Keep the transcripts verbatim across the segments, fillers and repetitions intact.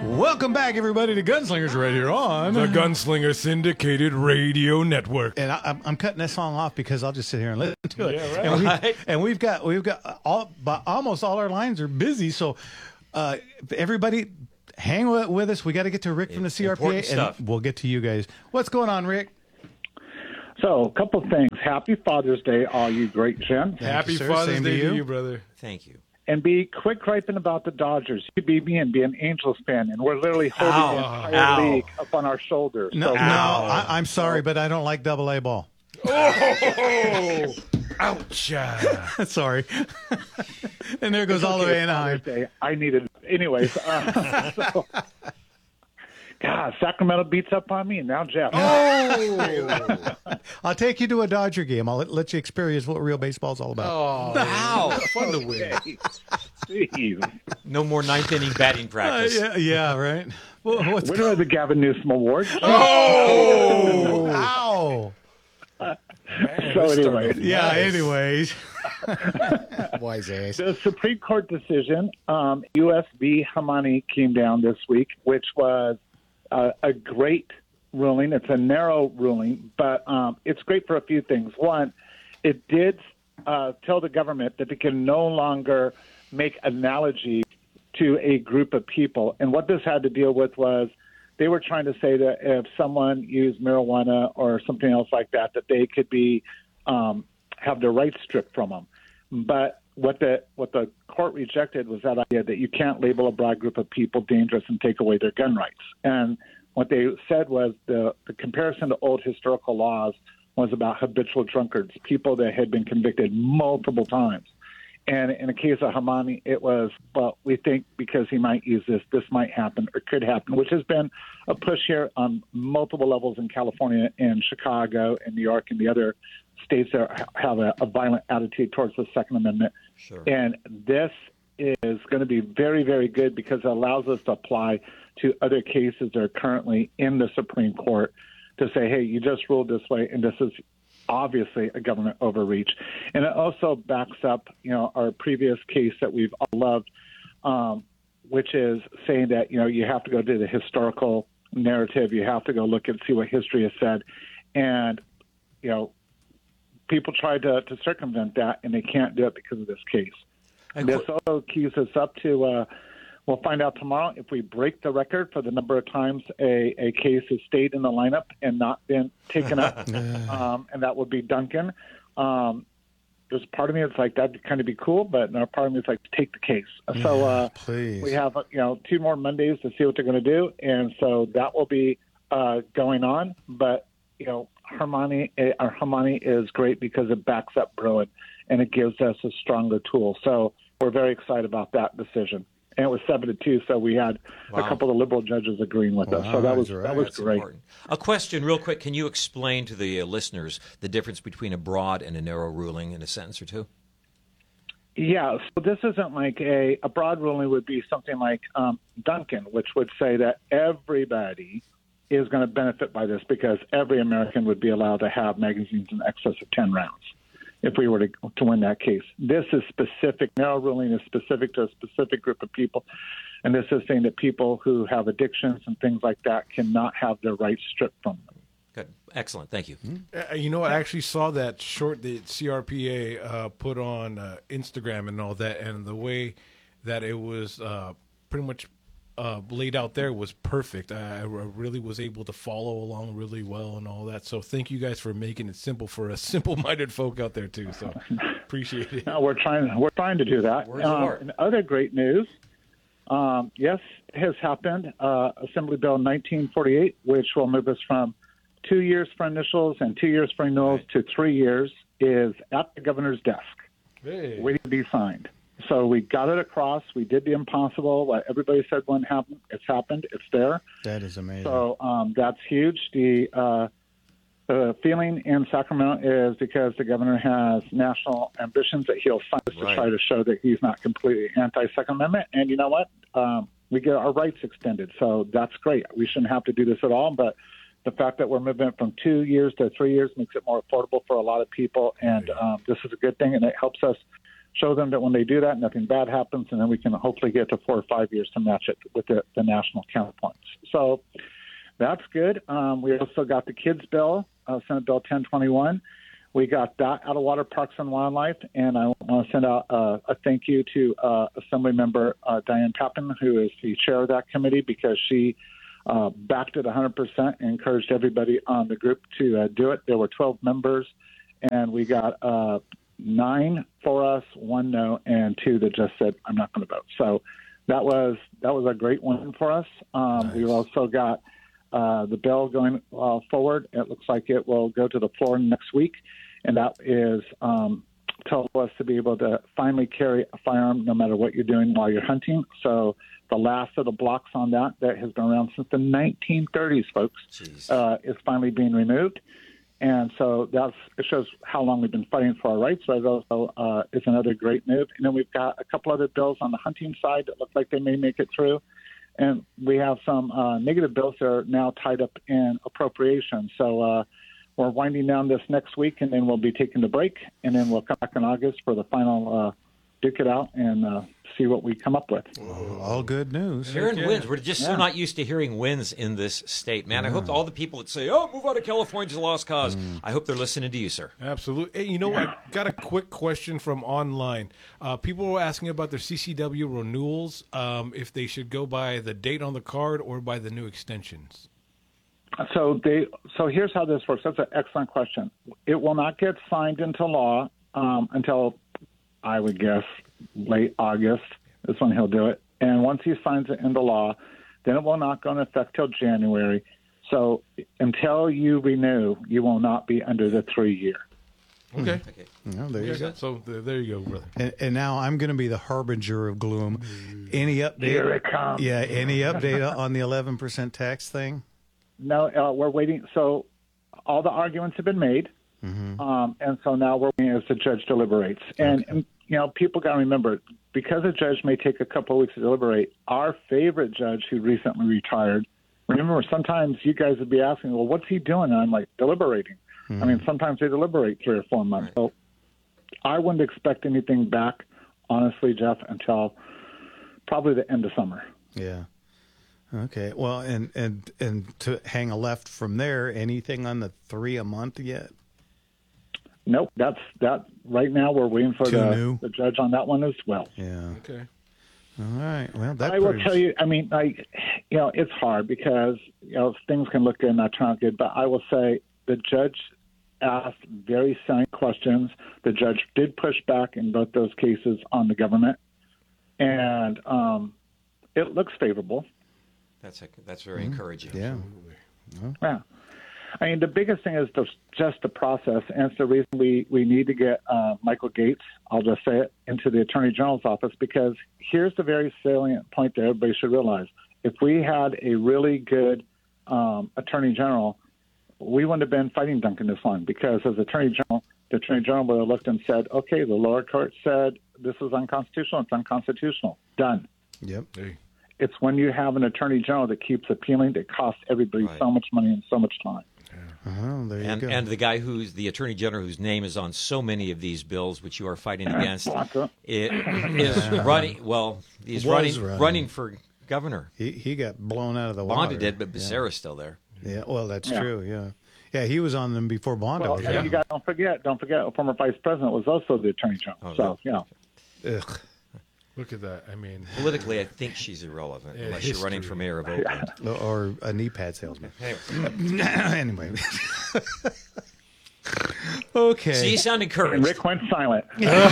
Welcome back, everybody, to Gunslingers right here on the Gunslinger Syndicated Radio Network. And I, I'm, I'm cutting this song off because I'll just sit here and listen to it. Yeah, right. And, we, Right. and we've got we've got all, but almost all our lines are busy. So uh, everybody, hang with, with us. We got to get to Rick from the C R P A, Important and stuff. we'll get to you guys. What's going on, Rick? So, a couple of things. Happy Father's Day, all you great gents. Happy you, sir. Father's Same to Day to you. you, brother. Thank you. And be quick griping about the Dodgers. You beat me and be an Angels fan, and we're literally holding Ow. the entire Ow. league up on our shoulders. No, So, no, I, I'm sorry, but I don't like double A ball. Oh, ouch. Sorry. And there goes all the way in Anaheim. Father's Day, I needed Anyways, uh, so, God, Sacramento beats up on me, and now Jeff. Oh. I'll take you to a Dodger game. I'll let, let you experience what real baseball's all about. Oh, Wow. fun to win. Jeez. No more ninth inning batting Uh, practice. yeah, yeah, right. Well, what's Winner of the Gavin Newsom Award. Oh. Ow. So anyway, Yeah, anyways. Wise ass. the Supreme Court decision, um, U S v. Hamani, came down this week, which was uh, a great ruling. It's a narrow ruling, but um, it's great for a few things. One, it did uh, tell the government that they can no longer make analogy to a group of people. And what this had to deal with was they were trying to say that if someone used marijuana or something else like that, that they could be um, have their rights stripped from them. But what the what the court rejected was that idea that you can't label a broad group of people dangerous and take away their gun rights. And what they said was the, the comparison to old historical laws was about habitual drunkards, people that had been convicted multiple times. And in the case of Hamani, it was, well, we think because he might use this, this might happen or could happen, which has been a push here on multiple levels in California and Chicago and New York and the other states that have a, a violent attitude towards the Second Amendment. Sure. And this is going to be very, very good because it allows us to apply to other cases that are currently in the Supreme Court to say, hey, you just ruled this way, and this is obviously a government overreach. And it also backs up, you know, our previous case that we've all loved, um, which is saying that, you know, you have to go to the historical narrative. You have to go look and see what history has said. And, you know, people try to, to circumvent that, and they can't do it because of this case. And This qu- also keys us up to, uh, we'll find out tomorrow if we break the record for the number of times a, a case has stayed in the lineup and not been taken up, um, and that would be Duncan. Um, there's part of me that's like, that'd kind of be cool, but another part of me is like, take the case. So uh, Please. we have, you know, two more Mondays to see what they're going to do, and so that will be uh, going on. But, you know, Hermione, uh, Hermione is great because it backs up Bruin, and it gives us a stronger tool. So we're very excited about that decision. And it was seven to two, so we had Wow. a couple of liberal judges agreeing with us. So that was Wow, that was That's great. important. A question, real quick. Can you explain to the uh, listeners the difference between a broad and a narrow ruling in a sentence or two? Yeah, so this isn't like a a broad ruling would be something like um, Duncan, which would say that everybody is going to benefit by this because every American would be allowed to have magazines in excess of ten rounds if we were to, to win that case. This is specific. Narrow ruling is specific to a specific group of people, and this is saying that people who have addictions and things like that cannot have their rights stripped from them. Good. Excellent. Thank you. Uh, you know, I actually saw that short that C R P A uh, put on uh, Instagram and all that, and the way that it was uh, pretty much uh, laid out there was perfect. I, I really was able to follow along really well and all that. So thank you guys for making it simple for us simple-minded folk out there too. So appreciate it. No, we're trying. We're trying to do that. Words of Um, art. and other great news. Um, yes, it has happened. Uh, Assembly Bill nineteen forty-eight, which will move us from two years for initials and two years for renewals Right. to three years, is at the governor's desk, Hey. waiting to be signed. So we got it across. We did the impossible. What everybody said wouldn't happen. It's happened. It's there. That is amazing. So um, that's huge. The uh, the feeling in Sacramento is because the governor has national ambitions that he'll sign this Right. to try to show that he's not completely anti-Second Amendment. And you know what? Um, we get our rights extended. So that's great. We shouldn't have to do this at all. But the fact that we're moving from two years to three years makes it more affordable for a lot of people. And um, this is a good thing, and it helps us show them that when they do that, nothing bad happens, and then we can hopefully get to four or five years to match it with the, the national count points. So that's good. Um, we also got the kids bill, uh, Senate Bill ten twenty-one. We got that out of Water Parks and Wildlife, and I want to send out uh, a thank you to uh, Assemblymember uh, Diane Tappan, who is the chair of that committee, because she uh, backed it one hundred percent and encouraged everybody on the group to uh, do it. There were twelve members, and we got uh, nine for us, one no, and two that just said, I'm not going to vote. So that was that was a great win for us. Um, Nice. We've also got uh, the bill going uh, forward. It looks like it will go to the floor next week. And that is um, tell us to be able to finally carry a firearm no matter what you're doing while you're hunting. So the last of the blocks on that, that has been around since the nineteen thirties, folks, Jeez. uh, is finally being removed. And so that's it shows how long we've been fighting for our rights. So that also uh, is another great move. And then we've got a couple other bills on the hunting side that look like they may make it through. And we have some uh, negative bills that are now tied up in appropriation. So uh, we're winding down this next week, and then we'll be taking the break, and then we'll come back in August for the final uh, duke it out and uh, see what we come up with. All good news. Hearing yeah. wins. We're just so Yeah. not used to hearing wins in this state, man. I hope all the people that say, oh, move out of California's a lost cause, I hope they're listening to you, sir. Absolutely. Hey, you know, I got a quick question from online. Uh, people were asking about their C C W renewals, um, if they should go by the date on the card or by the new extensions. So they. So here's how this works. That's an excellent question. It will not get signed into law um, until, I would guess, late August is when he'll do it. And once he signs it into law, then it will not go into effect till January. So until you renew, you will not be under the three-year. Okay. Okay. Well, there you go. So th- there you go, brother. And, and now I'm going to be the harbinger of gloom. Any update? Here it comes. Yeah, any update on the eleven percent tax thing? No, uh, we're waiting. So all the arguments have been made, um, and so now we're waiting as the judge deliberates. And, and you know, people got to remember, because a judge may take a couple of weeks to deliberate, our favorite judge who recently retired, remember, sometimes you guys would be asking, well, what's he doing? And I'm like, deliberating. I mean, sometimes they deliberate three or four months. So I wouldn't expect anything back, honestly, Jeff, until probably the end of summer. Yeah. Okay. Well, and and and to hang a left from there, anything on the three a month yet? Nope, that's that. Right now, we're waiting for Too the, new? the judge on that one as well. Yeah. Okay. All right. Well, that I will proves- tell you, I mean, like, you know, it's hard because, you know, things can look good and not turn out good, but I will say the judge asked very sound questions. The judge did push back in both those cases on the government, and um, it looks favorable. That's a, that's very encouraging. Yeah. Yeah. I mean, the biggest thing is the, just the process, and it's the reason we, we need to get uh, Michael Gates, I'll just say it, into the Attorney General's office, because here's the very salient point that everybody should realize. If we had a really good um, Attorney General, we wouldn't have been fighting Duncan this long, because as Attorney General, the Attorney General would have looked and said, okay, the lower court said this is unconstitutional, it's unconstitutional, done. Yep. Hey. It's when you have an Attorney General that keeps appealing that costs everybody Right. so much money and so much time. Oh, there you And go. and the guy who's the attorney general whose name is on so many of these bills, which you are fighting against, Blanca. it is running. Well, he's Was running, running. running for governor. he he got blown out of the water. Bonda did, but Becerra's still there. Yeah. Well, that's Yeah. true. Yeah. Yeah, he was on them before Bonda Well, was and on you them. guys don't forget, don't forget, a former vice president was also the Attorney General. Oh, so, you know. Ugh. Look at that. I mean, Politically, I think she's irrelevant Yeah, unless you're running for history. mayor of Oakland. Or a knee pad salesman. Anyway, Anyway. Okay. see, you sound And encouraged. Rick went silent.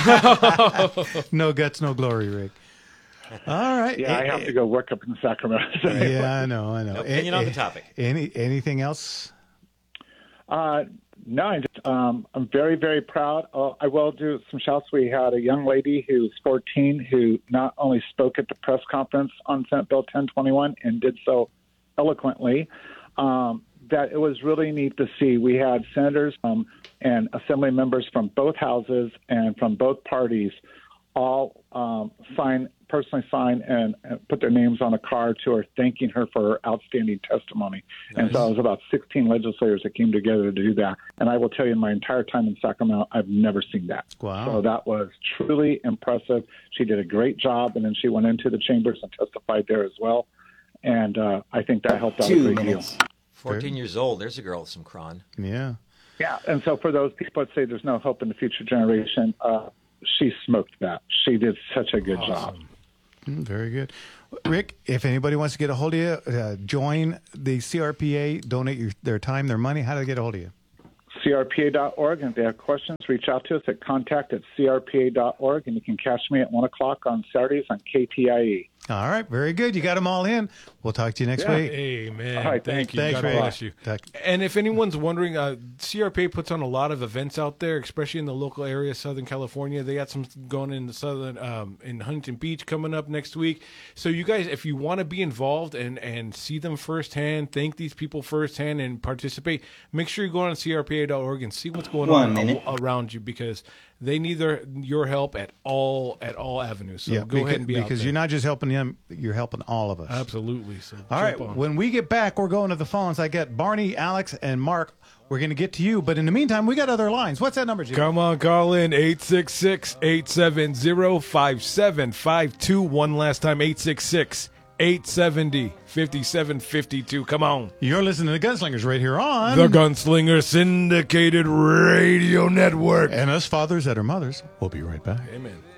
No guts, no glory, Rick. All right. Yeah, I Eh, have to go work up in Sacramento. eh, Yeah, I know, I know. No opinion on the Eh, topic. Any anything else? Uh, no, I just, um, I'm very, very proud. Uh, I will do some shouts. We had a young lady who's fourteen who not only spoke at the press conference on Senate Bill ten twenty-one and did so eloquently, um, that it was really neat to see. We had senators um, and assembly members from both houses and from both parties all um, sign personally sign and, and put their names on a card to her, thanking her for her outstanding testimony. Nice. And so it was about sixteen legislators that came together to do that. And I will tell you, in my entire time in Sacramento, I've never seen that. Wow. So that was truly impressive. She did a great job, and then she went into the chambers and testified there as well. And uh, I think that helped out Two a great minutes. deal. fourteen years old. There's a girl with some cron. Yeah. Yeah, and so for those people that say there's no hope in the future generation, uh, she smoked that. She did such a good job. Mm, very good. Rick, if anybody wants to get a hold of you, uh, join the C R P A, donate your, their time, their money, how do they get a hold of you? C R P A dot org. And if they have questions, reach out to us at contact at C R P A dot org. And you can catch me at one o'clock on Saturdays on K T I E. All right. Very good. You got them all in. We'll talk to you next Yeah. week. Amen. All right, Thank you. thanks, God Ray. bless you. Thank- And if anyone's wondering, uh, C R P A puts on a lot of events out there, especially in the local area, Southern California. They got some going in the southern, um, in Huntington Beach coming up next week. So you guys, if you want to be involved and, and see them firsthand, thank these people firsthand, and participate, make sure you go on C R P A dot org and see what's going One on minute. a- around you, because they need their, your help at all at all avenues. So yeah, go because, ahead and be out because there. you're not just helping them, you're helping all of us. Absolutely. So All right. jump on. When we get back, we're going to the phones. I got Barney, Alex, and Mark. We're going to get to you. But in the meantime, we got other lines. What's that number, Jim? Come on, call in eight six six, eight seven zero, five seven five two. One last time, eight six six, eight seven zero, five seven five two. Come on. You're listening to the Gunslingers right here on The Gunslinger Syndicated Radio Network. And us fathers that are mothers. We'll be right back. Amen.